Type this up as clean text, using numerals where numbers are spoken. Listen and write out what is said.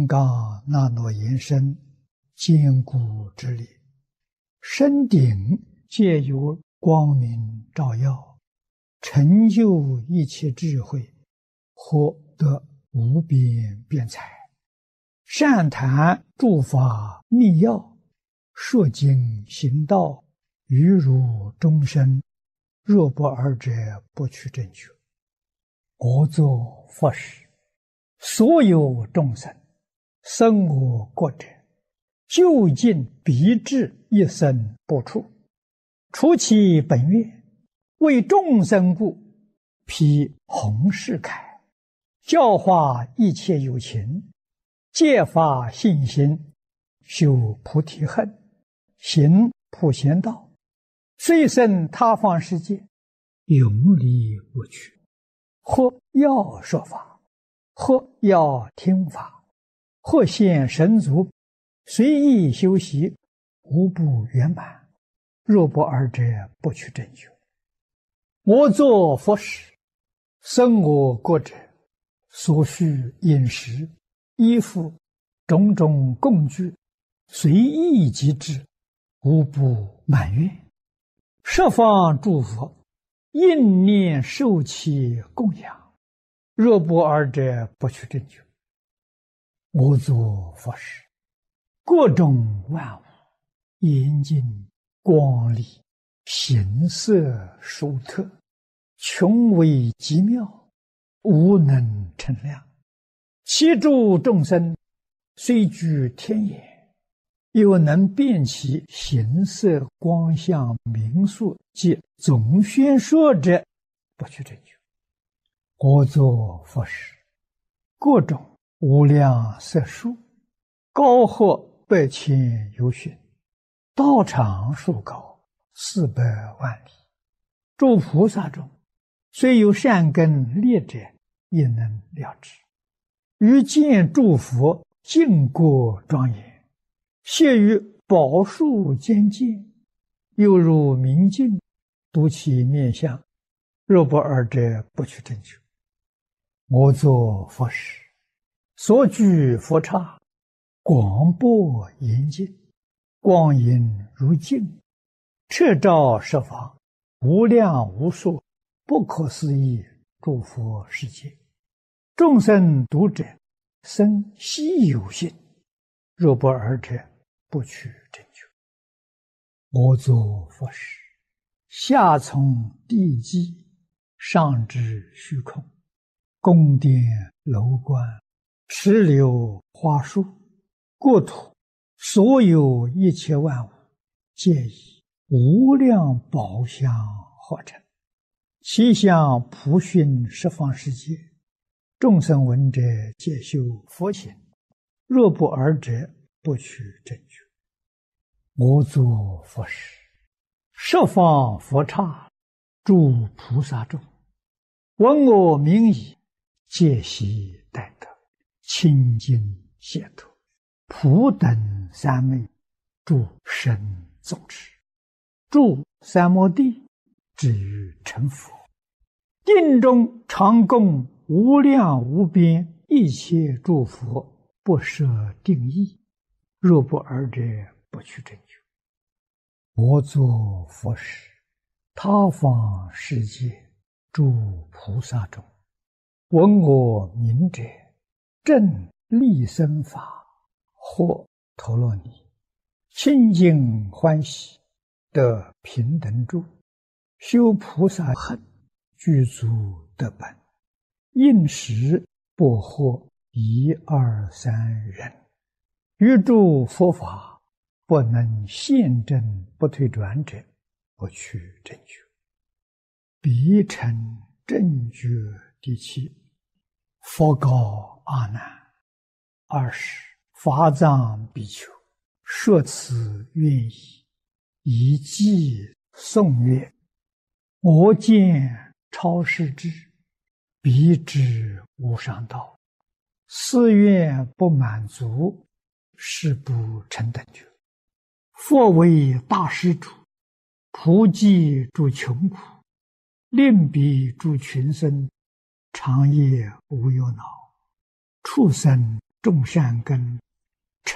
刚那诺延伸，坚固之力，身顶皆有光明照耀，成就一切智慧，获得无边辩才，善谈诸法密要，说经行道，于如众生，若不尔者，不取正觉。我作佛时，所有众生生我国者，究竟必至一生不处，除其本愿，为众生故，披弘誓铠，教化一切有情，戒发信心，修菩提恨，行普贤道，虽生他方世界，永离不去。或要说法，或要听法，或现神足，随意修习，无不圆满。若不尔者，不取正觉。我作佛时，生我国者，所需饮食、衣服、种种供具，随意即至，无不满愿。十方诸佛应念受其供养，若不尔者，不取正觉。我作佛时，各种万物严净光丽，形色殊特，穷微极妙，无能称量。其诸众生虽居天眼，又能辨其形色光相名数及总宣说者，不取正觉。我作佛时，各种无量色数，高或百千由旬，道场数高400万里。诸菩萨中，虽有善根劣者，也能了知。于见诸佛净国庄严，谢于宝树间见，犹如明镜，睹其面相，若不尔者，不取正觉。我作佛时，所居佛刹，广博严净，光影如镜，彻照十方，无量无数，不可思议诸佛世界。众生读者，生希有信，若不尔者，不取正觉。我作佛时，下从地基，上至虚空，宫殿楼观，池流花树，国土所有一切万物，皆以无量宝相化成，其相普熏十方世界。众生闻者，皆修佛行，若不尔者，不取正觉。我作佛时，十方佛刹，诸菩萨众，闻我名已，皆悉待得，清净解脱，普等三昧，诸神众持，住三摩地，至于成佛。定中常供无量无边一切诸佛，不设定义，若不尔者，不取正觉。我作佛时，他方世界诸菩萨中，闻我名者，正利生法，或陀罗尼，清净欢喜，得平等住，修菩萨恨，具足得本，应时不获1、2、3人，于诸佛法不能现证不退转者，不取正觉。彼成正觉第7。佛告阿难：20法藏比丘，说此愿已，以偈颂曰：我见超世智，彼知无上道，誓愿不满足，誓不成等觉。佛为大施主，普济诸穷苦，令彼诸群生，长夜无忧恼，畜生种善根，